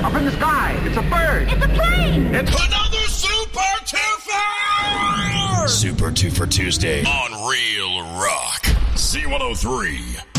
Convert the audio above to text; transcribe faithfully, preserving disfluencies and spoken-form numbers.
Up in the sky. It's a bird. It's a plane. It's another Super Two for... Super Two for Tuesday on Real Rock. Z one oh three.